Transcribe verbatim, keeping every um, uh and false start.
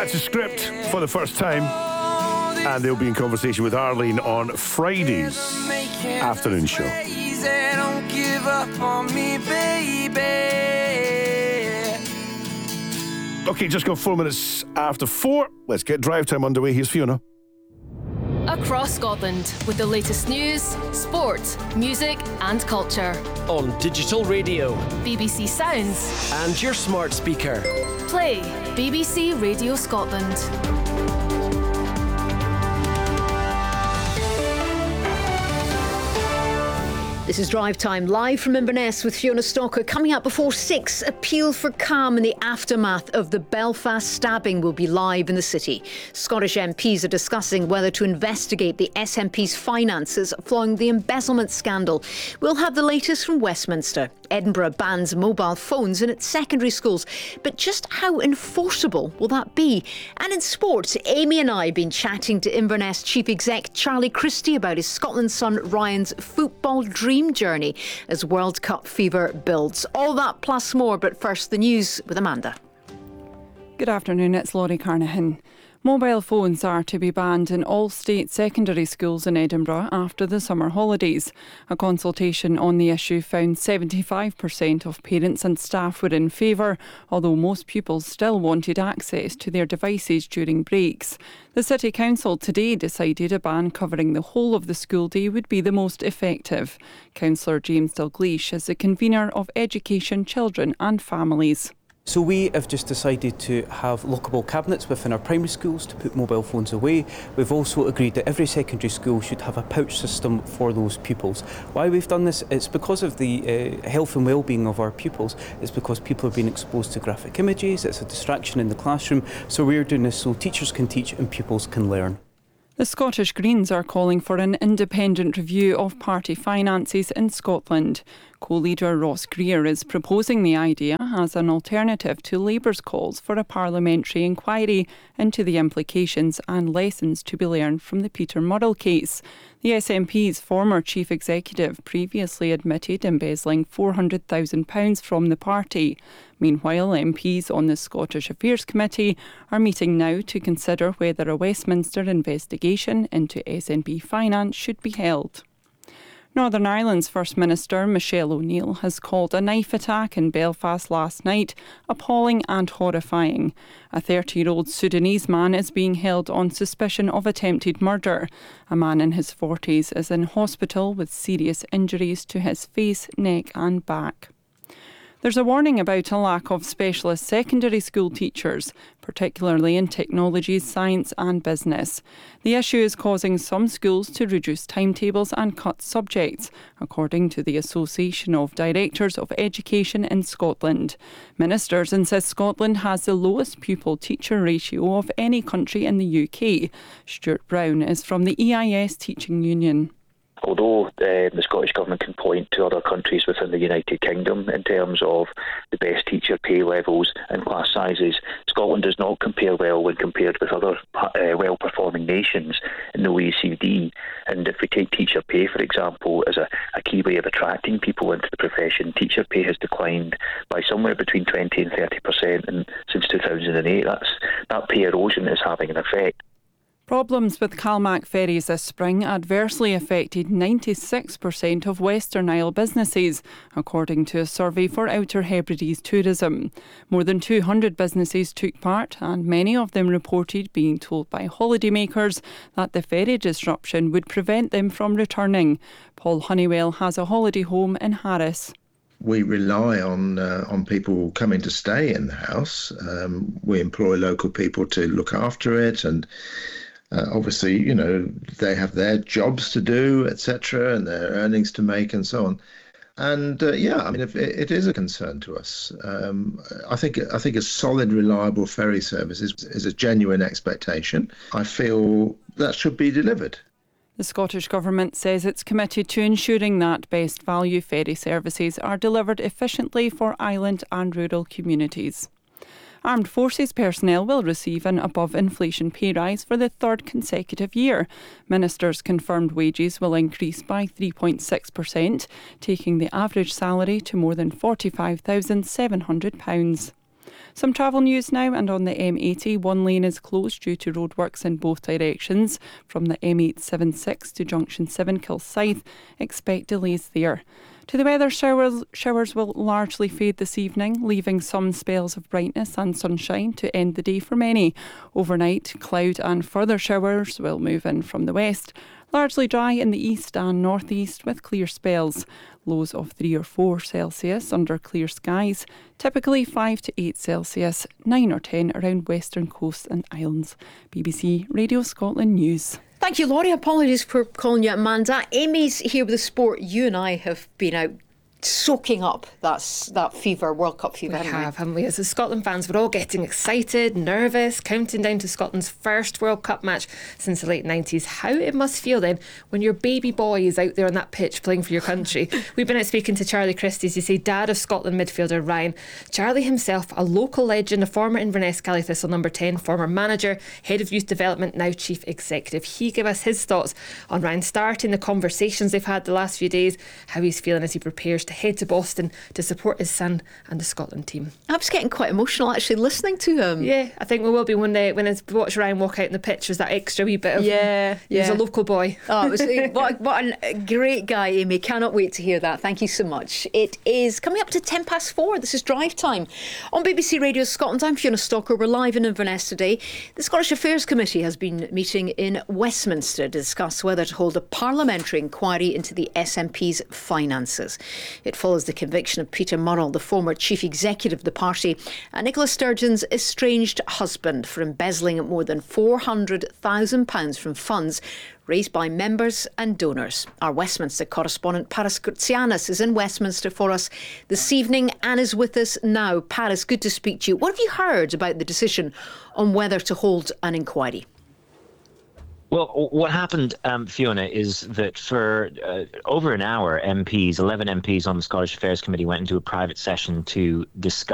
That's a script for the first time, and they'll be in conversation with Arlene on Friday's afternoon show. Don't give up on me, baby. Okay, just got four minutes after four. Let's get drive time underway. Here's Fiona. Across Scotland with the latest news, sport, music and culture. On digital radio, B B C Sounds and your smart speaker. Play B B C Radio Scotland. This is Drive Time, live from Inverness with Fiona Stalker. Coming up before six, appeal for calm in the aftermath of the Belfast stabbing will be live in the city. Scottish M Ps are discussing whether to investigate the S N P's finances following the embezzlement scandal. We'll have the latest from Westminster. Edinburgh bans mobile phones in its secondary schools. But just how enforceable will that be? And in sports, Amy and I have been chatting to Inverness Chief Exec Charlie Christie about his Scotland son Ryan's football dream journey as World Cup fever builds. All that plus more, but first the news with Amanda. Good afternoon, it's Laurie Carnahan. Mobile phones are to be banned in all state secondary schools in Edinburgh after the summer holidays. A consultation on the issue found seventy-five percent of parents and staff were in favour, although most pupils still wanted access to their devices during breaks. The City Council today decided a ban covering the whole of the school day would be the most effective. Councillor James Dalgleish is the convener of Education, Children and Families. So we have just decided to have lockable cabinets within our primary schools to put mobile phones away. We've also agreed that every secondary school should have a pouch system for those pupils. Why we've done this, it's because of the uh, health and well-being of our pupils. It's because people are being exposed to graphic images. It's a distraction in the classroom. So we're doing this so teachers can teach and pupils can learn. The Scottish Greens are calling for an independent review of party finances in Scotland. Co-leader Ross Greer is proposing the idea as an alternative to Labour's calls for a parliamentary inquiry into the implications and lessons to be learned from the Peter Murrell case. The S N P's former chief executive previously admitted embezzling four hundred thousand pounds from the party. Meanwhile, M Ps on the Scottish Affairs Committee are meeting now to consider whether a Westminster investigation into S N P finance should be held. Northern Ireland's First Minister Michelle O'Neill has called a knife attack in Belfast last night appalling and horrifying. A thirty-year-old Sudanese man is being held on suspicion of attempted murder. A man in his forties is in hospital with serious injuries to his face, neck and back. There's a warning about a lack of specialist secondary school teachers, particularly in technology, science and business. The issue is causing some schools to reduce timetables and cut subjects, according to the Association of Directors of Education in Scotland. Ministers insist Scotland has the lowest pupil-teacher ratio of any country in the U K. Stuart Brown is from the E I S Teaching Union. Although uh, the Scottish Government can point to other countries within the United Kingdom in terms of the best teacher pay levels and class sizes, Scotland does not compare well when compared with other uh, well-performing nations in the O E C D. And if we take teacher pay, for example, as a, a key way of attracting people into the profession, teacher pay has declined by somewhere between twenty and thirty percent and since two thousand eight. That's, that pay erosion is having an effect. Problems with Calmac ferries this spring adversely affected ninety-six percent of Western Isle businesses, according to a survey for Outer Hebrides Tourism. More than two hundred businesses took part, and many of them reported being told by holidaymakers that the ferry disruption would prevent them from returning. Paul Honeywell has a holiday home in Harris. We rely on uh, on people coming to stay in the house. Um, we employ local people to look after it, and Uh, obviously, you know, they have their jobs to do, et cetera, and their earnings to make and so on. And uh, yeah, I mean, if it, it is a concern to us. Um, I think I think a solid, reliable ferry service is, is a genuine expectation. I feel that should be delivered. The Scottish Government says it's committed to ensuring that best value ferry services are delivered efficiently for island and rural communities. Armed Forces personnel will receive an above-inflation pay rise for the third consecutive year. Ministers confirmed wages will increase by three point six percent, taking the average salary to more than forty-five thousand seven hundred pounds. Some travel news now, and on the M eighty, one lane is closed due to roadworks in both directions. From the M eight seventy-six to junction seven Kilsyth, expect delays there. To the weather, showers, showers will largely fade this evening, leaving some spells of brightness and sunshine to end the day for many. Overnight, cloud and further showers will move in from the west. Largely dry in the east and northeast with clear spells. Lows of three or four Celsius under clear skies. Typically five to eight Celsius, nine or ten around western coasts and islands. B B C Radio Scotland News. Thank you, Laurie. Apologies for calling you Amanda. Amy's here with the sport. You and I have been out soaking up that, that fever, World Cup fever, We haven't have, we? haven't we? As the Scotland fans, we're all getting excited, nervous, counting down to Scotland's first World Cup match since the late nineties. How it must feel then when your baby boy is out there on that pitch playing for your country. We've been out speaking to Charlie Christie, as you say, dad of Scotland midfielder Ryan. Charlie himself, a local legend, a former Inverness Cally Thistle number ten, former manager, head of youth development, now chief executive. He gave us his thoughts on Ryan starting, the conversations they've had the last few days, how he's feeling as he prepares to head to Boston to support his son and the Scotland team. I was getting quite emotional actually listening to him. Yeah, I think we will be when they when I watch Ryan walk out in the pitch. There's that extra wee bit of Yeah, he's yeah. a local boy. Oh, it was, what, what a great guy, Amy. Cannot wait to hear that. Thank you so much. It is coming up to ten past four. This is Drive Time on B B C Radio Scotland. I'm Fiona Stalker. We're live in Inverness today. The Scottish Affairs Committee has been meeting in Westminster to discuss whether to hold a parliamentary inquiry into the S N P's finances. It follows the conviction of Peter Murrell, the former chief executive of the party, and Nicola Sturgeon's estranged husband, for embezzling at more than four hundred thousand pounds from funds raised by members and donors. Our Westminster correspondent Paris Kurtsianis is in Westminster for us this evening and is with us now. Paris, good to speak to you. What have you heard about the decision on whether to hold an inquiry? Well, what happened, um, Fiona, is that for uh, over an hour, M Ps, eleven M Ps on the Scottish Affairs Committee went into a private session to discuss